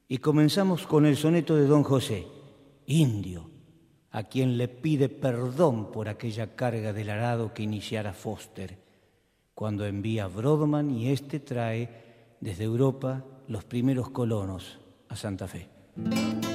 Y comenzamos con el soneto de Don José, indio, a quien le pide perdón por aquella carga del arado que iniciara Foster, cuando envía Brodmann y éste trae desde Europa los primeros colonos a Santa Fe.